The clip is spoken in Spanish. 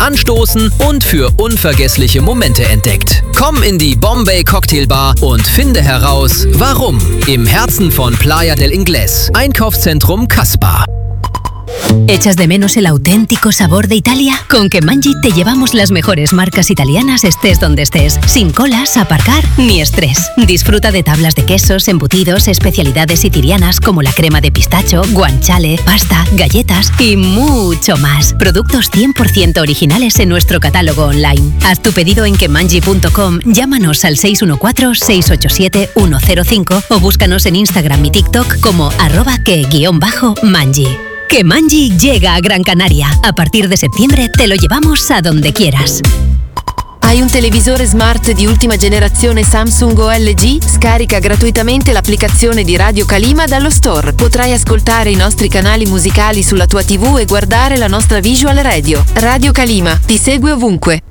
anstoßen und für unvergessliche Momente entdeckt. Komm in die Bombay Cocktail Bar und finde heraus, warum. Im Herzen von Playa del Inglés, Einkaufszentrum Caspar. ¿Echas de menos el auténtico sabor de Italia? Con Kemangi te llevamos las mejores marcas italianas estés donde estés, sin colas, aparcar ni estrés. Disfruta de tablas de quesos, embutidos, especialidades sicilianas como la crema de pistacho, guanciale, pasta, galletas y mucho más. Productos 100% originales en nuestro catálogo online. Haz tu pedido en kemangi.com, llámanos al 614-687-105 o búscanos en Instagram y TikTok como @que_mangi. Kemangi llega a Gran Canaria. A partir de septiembre te lo llevamos a donde quieras. Hai un televisore smart di ultima generazione Samsung o LG? Scarica gratuitamente l'applicazione di Radio Kalima dallo store. Potrai ascoltare i nostri canali musicali sulla tua TV e guardare la nostra visual radio. Radio Kalima ti segue ovunque.